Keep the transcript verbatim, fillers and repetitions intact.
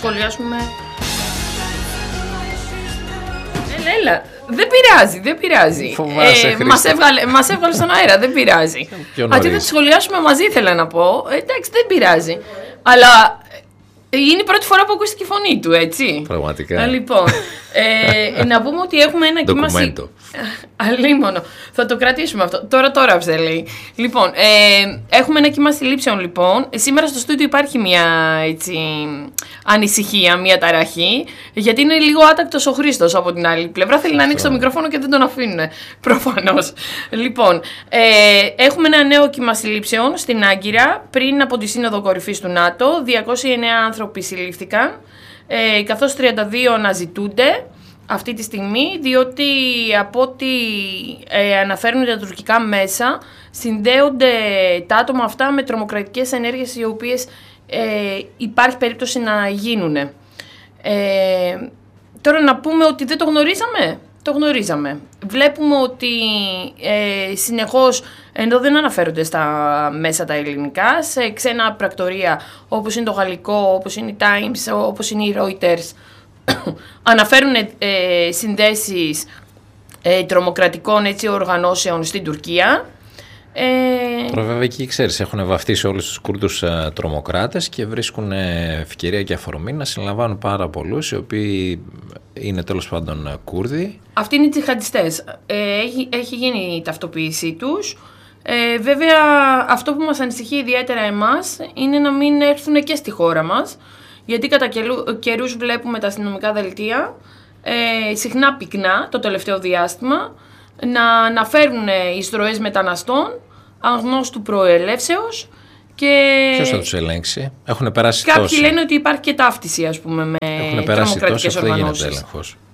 σχολιάσουμε. Έλα, έλα. Δεν πειράζει, δεν πειράζει. Φοβάσαι, ε, μας, έβγαλε, μας έβγαλε στον αέρα, δεν πειράζει. Αντί να τη σχολιάσουμε μαζί, ήθελα να πω. Ε, εντάξει, δεν πειράζει. Αλλά είναι η πρώτη φορά που ακούστηκε η φωνή του, έτσι. Πραγματικά. Α, λοιπόν, ε, να πούμε ότι έχουμε ένα κύμα. Αλίμονο. Θα το κρατήσουμε αυτό. Τώρα, τώρα, ψελεί. Λοιπόν, ε, έχουμε ένα κύμα συλλήψεων, λοιπόν. Σήμερα στο στούντιο υπάρχει μια έτσι, ανησυχία, μια ταραχή, γιατί είναι λίγο άτακτος ο Χρήστος από την άλλη πλευρά. Θέλει να ανοίξει το μικρόφωνο και δεν τον αφήνουν. Προφανώς. Λοιπόν, ε, έχουμε ένα νέο κύμα συλλήψεων στην Άγκυρα πριν από τη Σύνοδο Κορυφής του ΝΑΤΟ. διακόσιοι εννέα άνθρωποι συλλήφθηκαν, ε, καθώς τριάντα δύο αναζητούνται αυτή τη στιγμή, διότι από ό,τι ε, αναφέρουν τα τουρκικά μέσα, συνδέονται τα άτομα αυτά με τρομοκρατικές ενέργειες οι οποίες ε, υπάρχει περίπτωση να γίνουν. Ε, τώρα να πούμε ότι δεν το γνωρίζαμε. Το γνωρίζαμε. Βλέπουμε ότι ε, συνεχώς, ενώ δεν αναφέρονται στα μέσα τα ελληνικά, σε ξένα πρακτορία όπως είναι το Γαλλικό, όπως είναι η Times, όπως είναι η Reuters, αναφέρουν ε, συνδέσεις ε, τρομοκρατικών έτσι, οργανώσεων στην Τουρκία. Ε... Τώρα βέβαια εκεί ξέρεις, έχουν βαφτίσει όλους τους Κούρδους ε, τρομοκράτες και βρίσκουν ε, ευκαιρία και αφορμή να συλλαμβάνουν πάρα πολλούς οι οποίοι είναι τέλος πάντων Κούρδοι. Αυτοί είναι οι τζιχαντιστές. Ε, έχει, έχει γίνει η ταυτοποίησή τους. Ε, βέβαια αυτό που μας ανησυχεί ιδιαίτερα εμάς είναι να μην έρθουν και στη χώρα μας, γιατί κατά καιρούς βλέπουμε τα αστυνομικά δελτία ε, συχνά πυκνά το τελευταίο διάστημα να αναφέρουν εισρωές μεταναστών αγνώστου προελεύσεως. Και ποιος θα τους ελέγξει? Έχουν περάσει κάποιοι τόσοι. Λένε ότι υπάρχει και ταύτιση, ας πούμε, με έχουν περάσει τρομοκρατικές τόσοι, οργανώσεις. δεν γίνεται έλεγχος.